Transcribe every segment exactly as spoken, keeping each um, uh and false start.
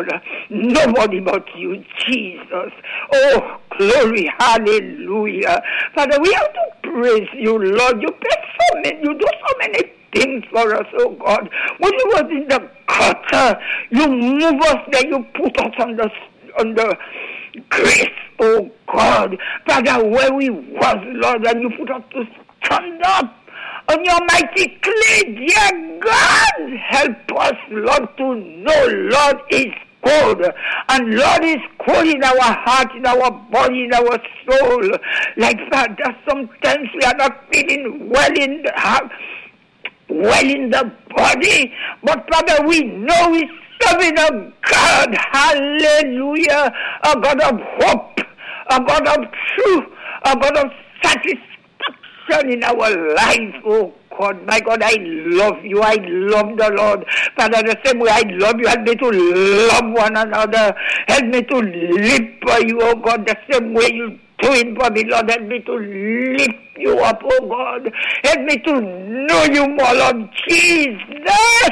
God. Nobody but you, Jesus. Oh, glory, hallelujah. Father, we have to praise you, Lord. You bless so many, you do so many things for us, oh God. When you was in the gutter, you move us there, you put us on the, on the grace, oh God. Father, where we was, Lord, and you put us to stand up on your mighty clay, dear God. Help us, Lord, to know, Lord, is good. And Lord is good in our heart, in our body, in our soul. Like Father, sometimes we are not feeling well in the heart, well in the body. But Father, we know we serving a God, hallelujah, a God of hope, a God of truth, a God of satisfaction in our life, oh God. My God, I love you. I love the Lord. Father, the same way I love you, help me to love one another. Help me to live for you, oh God, the same way you do it for me, Lord. Help me to lift you up, oh God. Help me to know you more, Lord Jesus.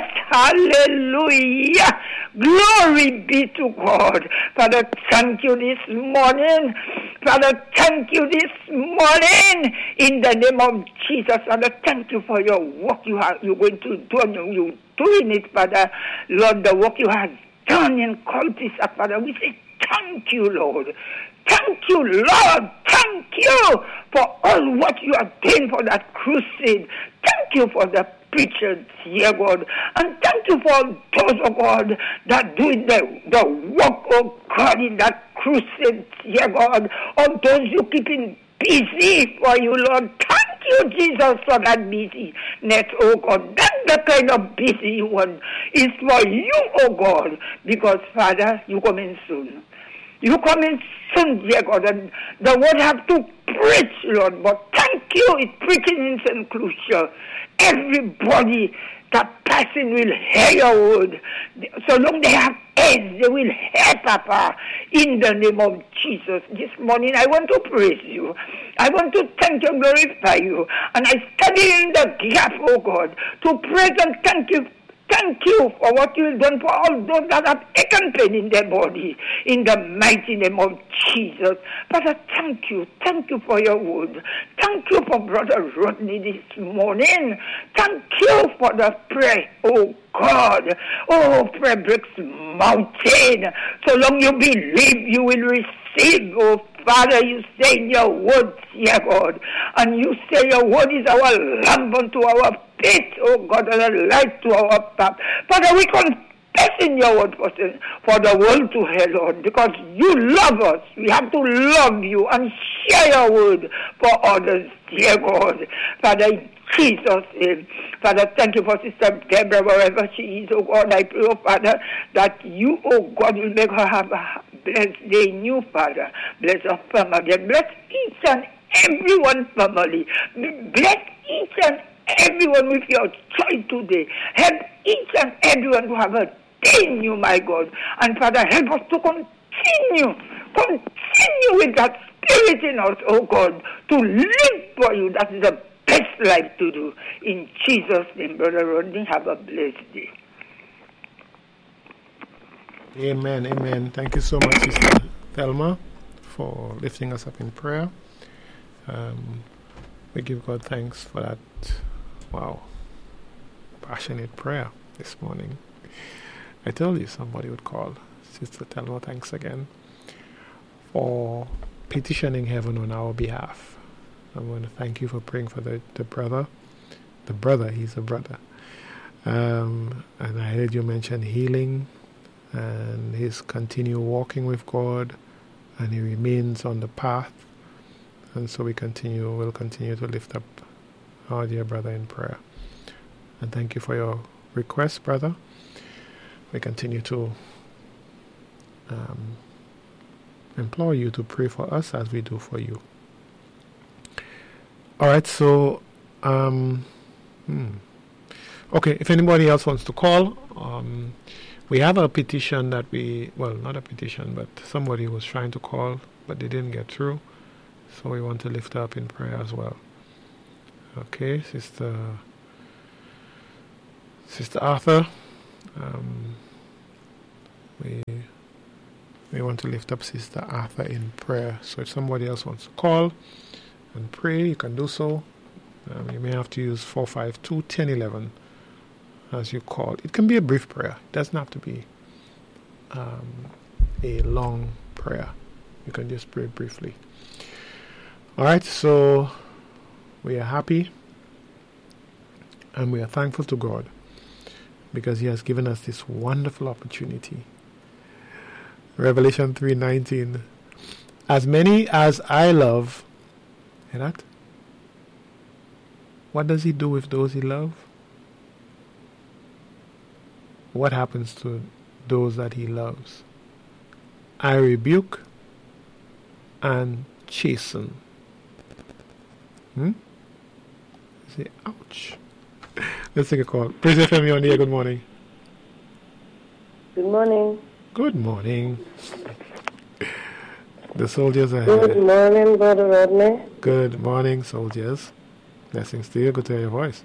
Hallelujah. Glory be to God. Father, thank you this morning. Father, thank you this morning in the name of Jesus. Father, thank you for your work you have, you're going to do, and you're doing it, Father. Lord, the work you have done in Cultish, Father, we say thank you, Lord. Thank you, Lord. Thank you for all what you are doing for that crusade. Thank you for the preachers, dear God. And thank you for those, oh God, that doing the, the work, oh God, in that crusade, dear God. All those you keeping busy for you, Lord. Thank you, Jesus, for that busyness, oh God. That's the kind of busy you want. It's for you, oh God, because, Father, you come in soon. You come in soon, dear God, and the word have to preach, Lord. But thank you, it's preaching in Saint Lucia. Everybody that person will hear your word. So long they have ears, they will hear, Papa, in the name of Jesus. This morning I want to praise you. I want to thank you and glorify you. And I study in the gap, oh God, to praise and thank you. Thank you for what you've done for all those that have taken pain in their body, in the mighty name of Jesus. Father, thank you. Thank you for your word. Thank you for Brother Rodney this morning. Thank you for the prayer, oh God. Oh, prayer breaks mountain. So long you believe, you will receive, oh Father. You say in your word, dear God, and you say your word is our lamp unto our feet, oh God, and a light to our path. Father, we confess in your word for, for the world to hear, Lord, because you love us. We have to love you and share your word for others, dear God. Father, in Jesus' name. Father, thank you for Sister Deborah, wherever she is, oh God. I pray, oh Father, that you, oh God, will make her have a blessed day in you, Father. Bless her family. And bless each and everyone family. Bless each and everyone with your joy today. Help each and everyone to have a day in you, my God. And Father, help us to continue, continue with that spirit in us, oh God, to live for you. That is the best life to do. In Jesus' name, Brother Rodney, have a blessed day. Amen, amen. Thank you so much, Sister Thelma, for lifting us up in prayer. Um, we give God thanks for that, wow, passionate prayer this morning. I told you somebody would call. Sister Thelma, thanks again for petitioning heaven on our behalf. I want to thank you for praying for the, the brother. The brother, he's a brother. Um, and I heard you mention healing and his continue walking with God, and he remains on the path. And so we continue, we'll continue to lift up our dear brother in prayer. And thank you for your request, brother. We continue to um, implore you to pray for us as we do for you. All right, so, um, hmm. okay, if anybody else wants to call, um, we have a petition that we, well, not a petition, but somebody was trying to call, but they didn't get through. So we want to lift her up in prayer as well. Okay, Sister, Sister Arthur, um, we we want to lift up Sister Arthur in prayer. So if somebody else wants to call and pray, you can do so. Um, you may have to use four five two, one zero one one as you call. It can be a brief prayer. It doesn't have to be um, a long prayer. You can just pray briefly. All right, so we are happy and we are thankful to God because He has given us this wonderful opportunity. Revelation three nineteen. As many as I love, hear that? What does He do with those He loves? What happens to those that He loves? I rebuke and chasten. Hmm? Say, ouch. Let's take a call. Praise F M, you're on the air. Good morning. Good morning. Good morning. The soldiers are Good here. morning, Brother Rodney. Good morning, soldiers. Blessings to you. Good to hear your voice.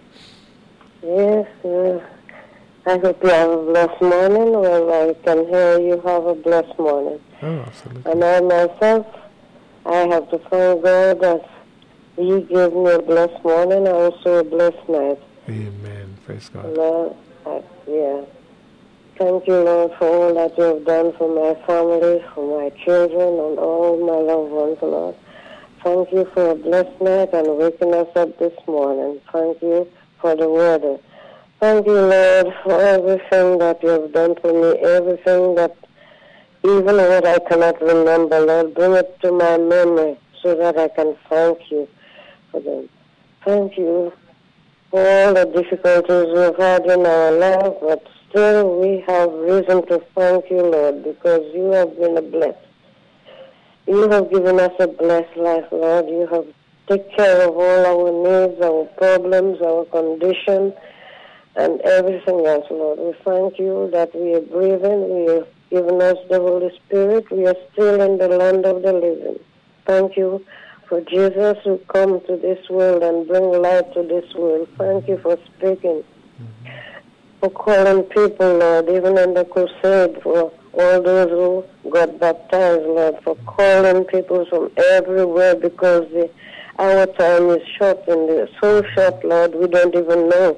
Yes, uh, I hope you have a blessed morning. Well, I can hear you have a blessed morning. Oh, absolutely. And I myself, I have to thank God that He gave me a blessed morning and also a blessed night. Amen. Praise God. Lord, I, yeah. Thank you, Lord, for all that you have done for my family, for my children, and all my loved ones, Lord. Thank you for a blessed night and waking us up this morning. Thank you for the weather. Thank you, Lord, for everything that you have done for me, everything that, even what I cannot remember, Lord, bring it to my memory so that I can thank you for them. Thank you for all the difficulties we've had in our life, but still we have reason to thank you, Lord, because you have been a blessed. You have given us a blessed life, Lord. You have taken care of all our needs, our problems, our condition, and everything else, Lord. We thank you that we are breathing. We have given us the Holy Spirit. We are still in the land of the living. Thank you for Jesus who come to this world and bring light to this world. Thank you for speaking, for calling people, Lord, even in the crusade, for all those who got baptized, Lord, for calling people from everywhere because the, our time is short and it's so short, Lord, we don't even know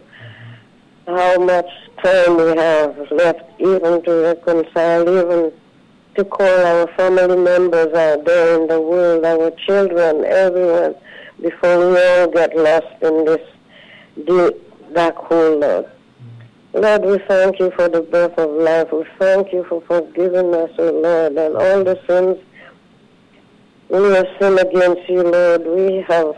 how much time we have left even to reconcile, even to call our family members out there in the world, our children, everyone, before we all get lost in this deep black hole, Lord. Lord, we thank you for the birth of life. We thank you for forgiving us, O Lord, and all the sins we have sinned against you, Lord. We have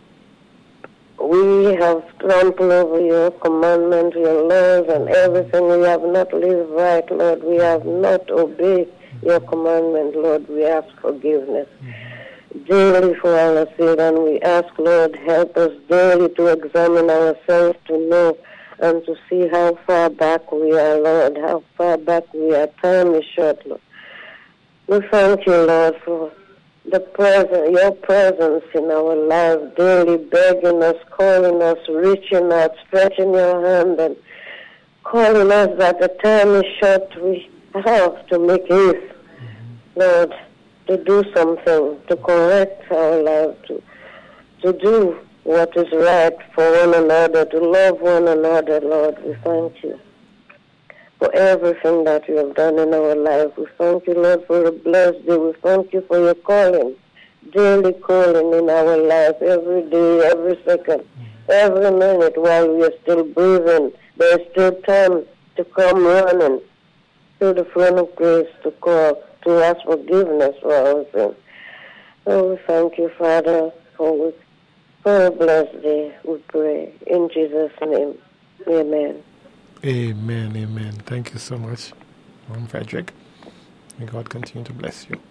we have trampled over your commandments, your laws, and everything. We have not lived right, Lord. We have not obeyed your commandment, Lord. We ask forgiveness daily for our sin, and we ask, Lord, help us daily to examine ourselves, to know and to see how far back we are, Lord, how far back we are. Time is short, Lord. We thank you, Lord, for the presence, your presence in our lives, daily begging us, calling us, reaching out, stretching your hand and calling us that the time is short. We have to make haste, Lord, to do something, to correct our lives, to, to do what is right for one another, to love one another, Lord. We thank you for everything that you have done in our life. We thank you, Lord, for a blessed day. We thank you for your calling, daily calling in our life, every day, every second, every minute while we are still breathing. There is still time to come running to the throne of grace to call, to ask forgiveness for our sins. So we thank you, Father, for For a blessed day, we pray. In Jesus' name, amen. Amen, amen. Thank you so much, Mom Frederick. May God continue to bless you.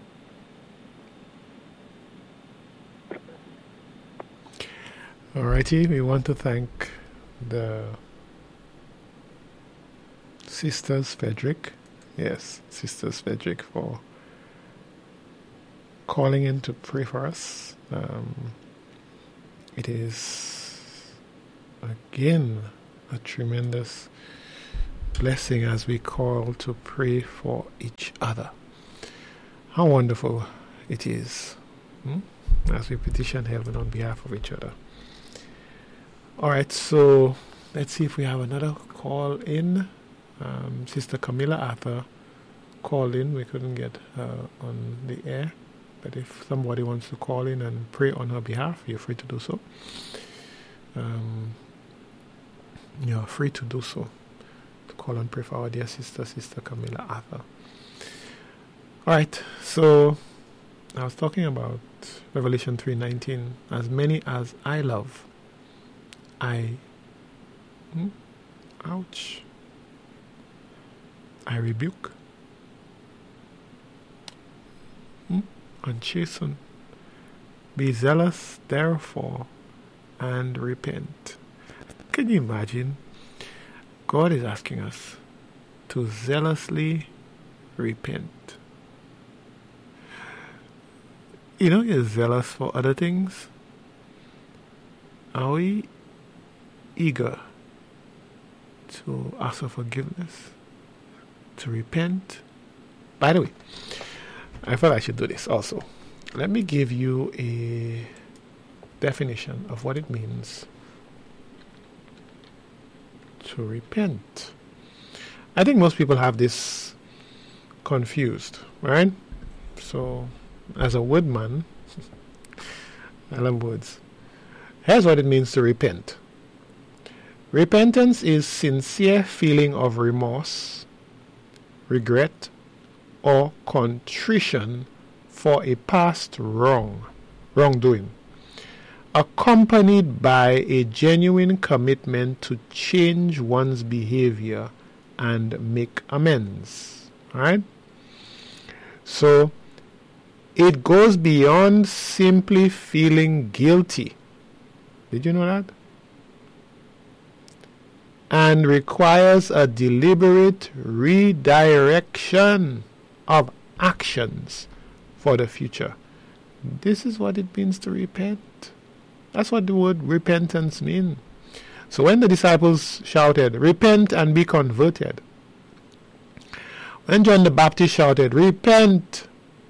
Alrighty, we want to thank the Sisters Frederick. Yes, Sisters Frederick for calling in to pray for us. Um, It is, again, a tremendous blessing as we call to pray for each other. How wonderful it is, hmm? as we petition heaven on behalf of each other. All right, so let's see if we have another call in. Um, Sister Camilla Arthur called in. We couldn't get her on the air. But if somebody wants to call in and pray on her behalf, you're free to do so. Um, you're free to do so. To call and pray for our dear sister, Sister Camilla Arthur. All right, so I was talking about Revelation three nineteen. As many as I love, I, hmm, ouch, I rebuke, hmm, and chasten. Be zealous, therefore, and repent. Can you imagine? God is asking us to zealously repent. You know, you're zealous for other things. Are we eager to ask for forgiveness, to repent? By the way, I thought I should do this also. Let me give you a definition of what it means to repent. I think most people have this confused, right? So, as a woodman, I love woods. Here's what it means to repent. Repentance is sincere feeling of remorse, regret, or contrition for a past wrong, wrongdoing, accompanied by a genuine commitment to change one's behavior and make amends. All right? So, it goes beyond simply feeling guilty. Did you know that? And requires a deliberate redirection of actions for the future. This is what it means to repent. That's what the word repentance means. So when the disciples shouted, "Repent and be converted," when John the Baptist shouted, "Repent,"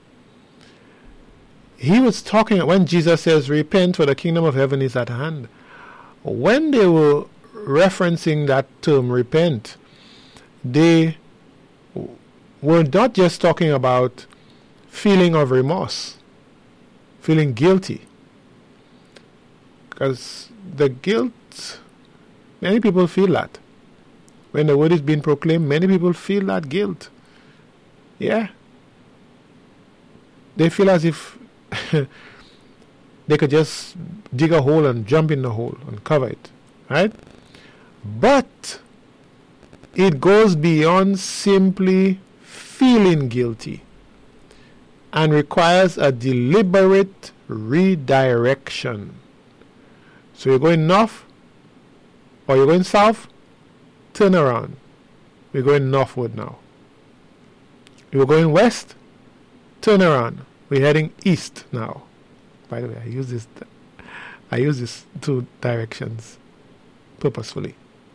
he was talking, when Jesus says, "Repent, for the kingdom of heaven is at hand." When they were referencing that term, repent, they were not just talking about feeling of remorse, feeling guilty. Because the guilt, many people feel that. When the word is being proclaimed, many people feel that guilt. Yeah. They feel as if they could just dig a hole and jump in the hole and cover it. Right? But it goes beyond simply feeling guilty and requires a deliberate redirection. So you're going north or you're going south, turn around. We're going northward now. You're going west, turn around. We're heading east now. By the way, I use this I use these two directions purposefully.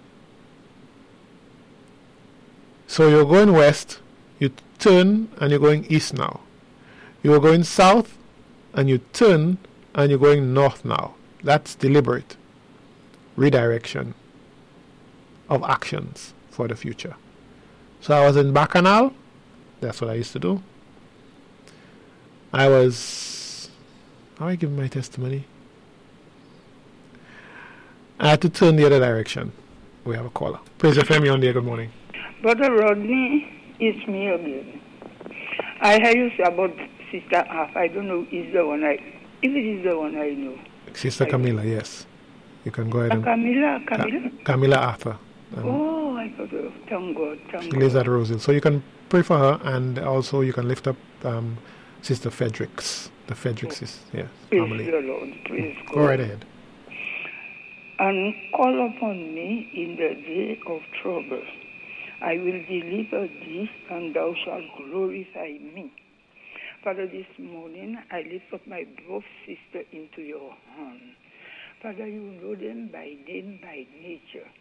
So you're going west, you turn and you're going east now. You're going south and you turn and you're going north now. That's deliberate redirection of actions for the future. So I was in Bacchanal. That's what I used to do. I was, how do I give my testimony? I had to turn the other direction. We have a caller. Praise the family on there. Good morning. Brother Rodney, it's me again. I heard you say about Sister Arthur. I don't know if it's the one I, if it is the one I know. Sister Camilla, yes. You can go ahead and... Camilla, Camilla? Ca- Camilla Arthur. Um, oh, I got to thank God, thank she God. lives at Rosehill. So you can pray for her, and also you can lift up um, Sister Fredericks. The Fredericks is, yeah, Praise family. the Lord, praise God. Go right ahead. And call upon me in the day of trouble. I will deliver thee, and thou shalt glorify me. Father, this morning I lift up my brother sister into your hand. Father, you know them by name, by nature.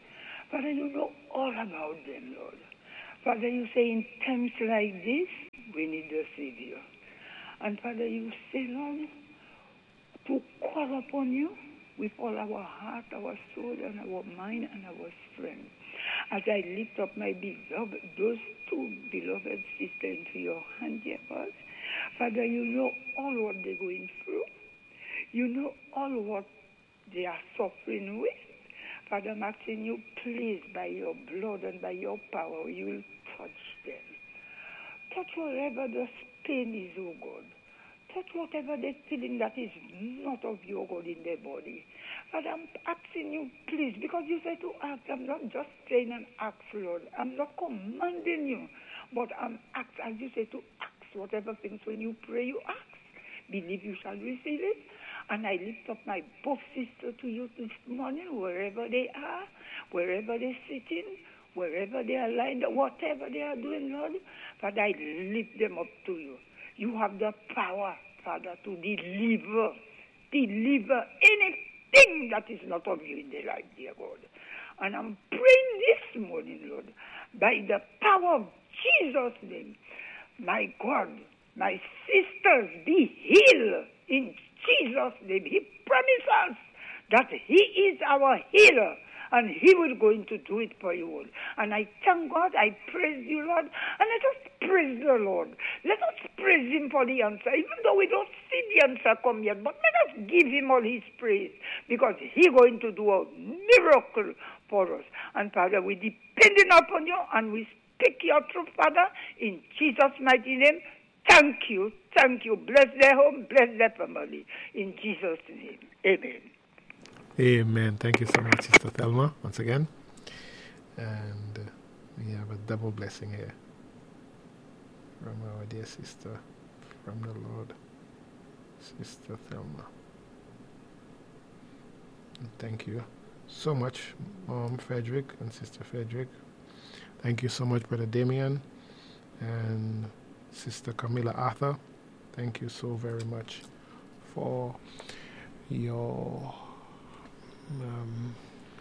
Father, you know all about them, Lord. Father, you say in times like this, we need a Savior. And Father, you say, Lord, to call upon you with all our heart, our soul, and our mind, and our strength. As I lift up my beloved, those two beloved sisters into your hand, dear God. Father, you know all what they're going through. You know all what they are suffering with. Father, I'm asking you, please, by your blood and by your power, you will touch them. Touch wherever the pain is, oh God. Touch whatever they're feeling that is not of you, God, in their body. Father, I'm asking you, please, because you said to ask. I'm not just saying an ask, Lord. I'm not commanding you, but I'm asking, as you say, to ask whatever things when you pray, you ask. Believe you shall receive it. And I lift up my both sisters to you this morning, wherever they are, wherever they're sitting, wherever they are lying, whatever they are doing, Lord. Father, I lift them up to you. You have the power, Father, to deliver, deliver anything that is not of you in their life, dear God. And I'm praying this morning, Lord, by the power of Jesus' name, my God, my sisters, be healed in Jesus' name. He promises that He is our healer, and He will going to do it for you all. And I thank God, I praise you, Lord, and let us praise the Lord. Let us praise Him for the answer, even though we don't see the answer come yet, but let us give Him all His praise, because He's going to do a miracle for us. And Father, we're depending upon you, and we speak your truth, Father, in Jesus' mighty name. Thank you, thank you. Bless their home, bless their family. In Jesus' name, amen. Amen. Thank you so much, Sister Thelma, once again. And uh, we have a double blessing here from our dear sister, from the Lord, Sister Thelma. And thank you so much, Mom Frederick and Sister Frederick. Thank you so much, Brother Damien and Sister Camilla Arthur. Thank you so very much for your um,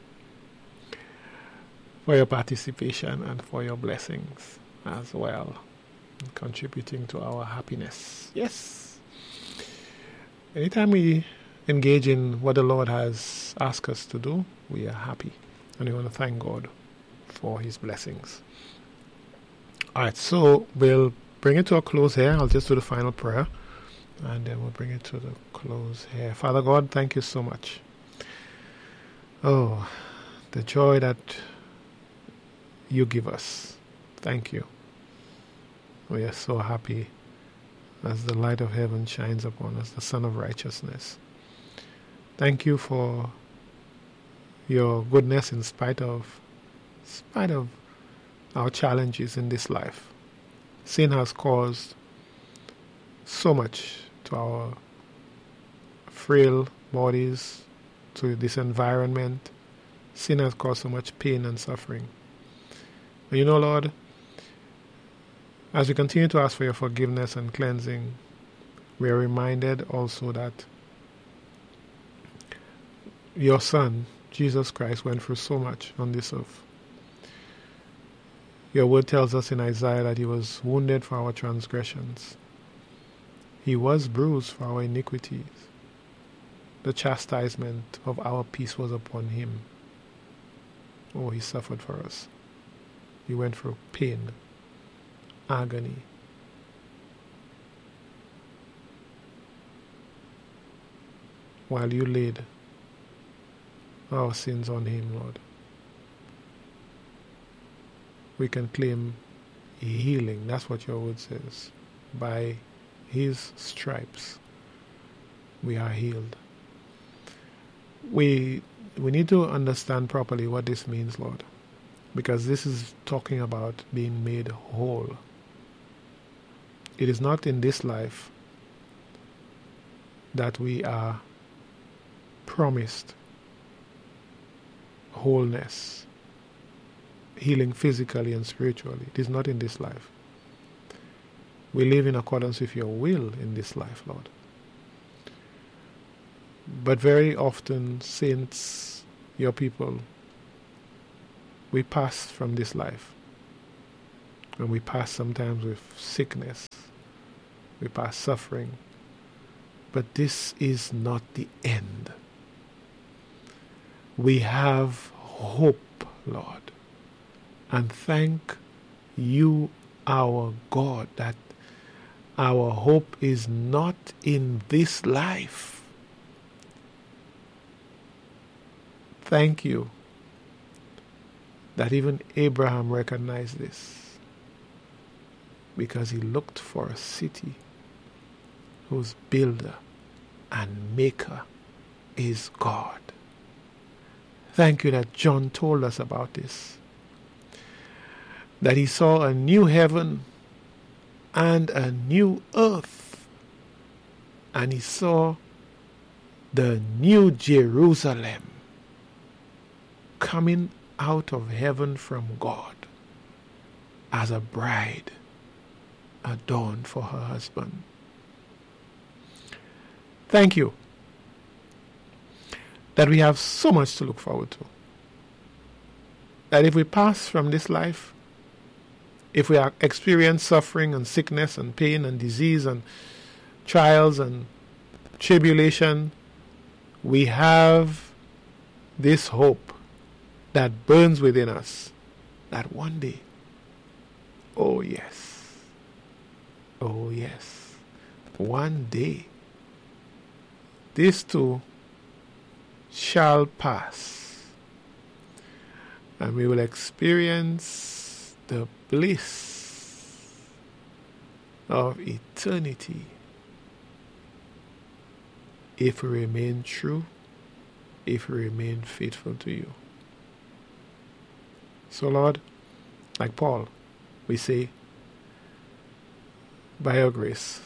for your participation and for your blessings as well, contributing to our happiness. Yes. Anytime we engage in what the Lord has asked us to do, we are happy, and we want to thank God for His blessings. All right, so we'll bring it to a close here. I'll just do the final prayer, and then we'll bring it to the close here. Father God, thank you so much. Oh, the joy that you give us. Thank you. We are so happy as the light of heaven shines upon us, the Sun of Righteousness. Thank you for your goodness in spite of, in spite of our challenges in this life. Sin has caused so much to our frail bodies, to this environment. Sin has caused so much pain and suffering. And you know, Lord, as we continue to ask for your forgiveness and cleansing, we are reminded also that your Son, Jesus Christ, went through so much on this earth. Your word tells us in Isaiah that He was wounded for our transgressions. He was bruised for our iniquities. The chastisement of our peace was upon Him. Oh, He suffered for us. He went through pain, agony. While you laid our sins on Him, Lord, we can claim healing. That's what your word says. By His stripes, we are healed. We we need to understand properly what this means, Lord, because this is talking about being made whole. It is not in this life that we are promised wholeness, healing physically and spiritually. It is not in this life. We live in accordance with your will in this life, Lord. But very often, saints, your people, we pass from this life. And we pass sometimes with sickness. We pass suffering. But this is not the end. We have hope, Lord. And thank you, our God, that our hope is not in this life. Thank you that even Abraham recognized this, because he looked for a city whose builder and maker is God. Thank you that John told us about this, that he saw a new heaven and a new earth, and he saw the new Jerusalem coming out of heaven from God as a bride adorned for her husband. Thank you that we have so much to look forward to. That if we pass from this life, if we experience suffering and sickness and pain and disease and trials and tribulation, we have this hope that burns within us, that one day, oh yes, oh yes, one day, this too shall pass, and we will experience the bliss of eternity if we remain true, if we remain faithful to you. So Lord, like Paul, we say, by your grace,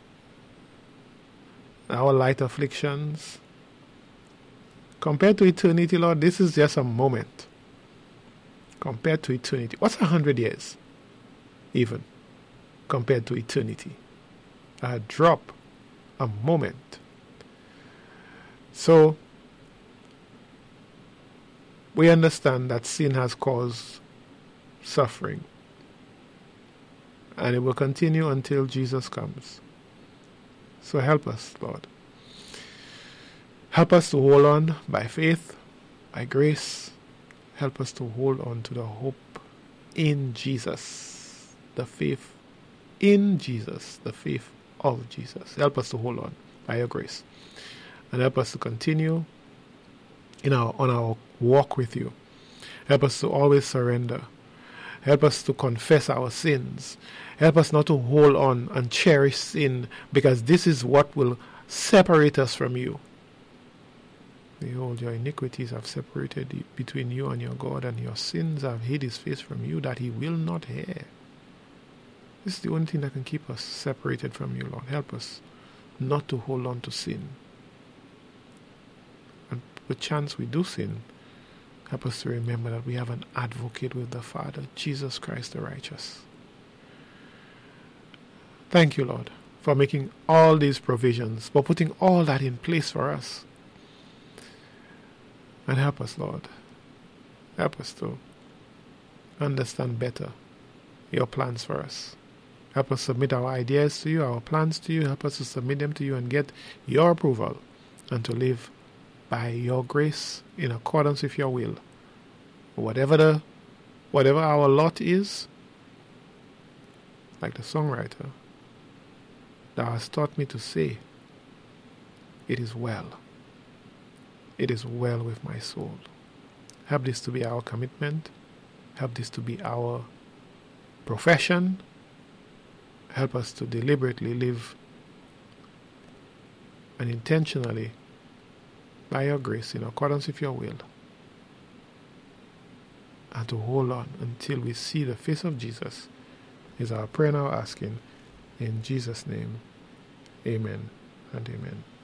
our light afflictions, compared to eternity, Lord, this is just a moment. Compared to eternity. What's a hundred years? Even. Compared to eternity. A drop. A moment. So, we understand that sin has caused suffering. And it will continue until Jesus comes. So help us, Lord. Help us to hold on by faith, by grace. Help us to hold on to the hope in Jesus, the faith in Jesus, the faith of Jesus. Help us to hold on by your grace. And help us to continue in our, on our walk with you. Help us to always surrender. Help us to confess our sins. Help us not to hold on and cherish sin, because this is what will separate us from you. Behold, your iniquities have separated between you and your God, and your sins have hid his face from you, that he will not hear. This is the only thing that can keep us separated from you, Lord. Help us not to hold on to sin. And perchance we do sin, help us to remember that we have an advocate with the Father, Jesus Christ the righteous. Thank you, Lord, for making all these provisions, for putting all that in place for us. And help us, Lord. Help us to understand better your plans for us. Help us submit our ideas to you, our plans to you. Help us to submit them to you and get your approval, and to live by your grace in accordance with your will. Whatever the, whatever our lot is, like the songwriter, thou hast taught me to say, it is well. It is well with my soul. Help this to be our commitment. Help this to be our profession. Help us to deliberately live and intentionally, by your grace, in accordance with your will, and to hold on until we see the face of Jesus, is our prayer now asking in Jesus' name. Amen and amen.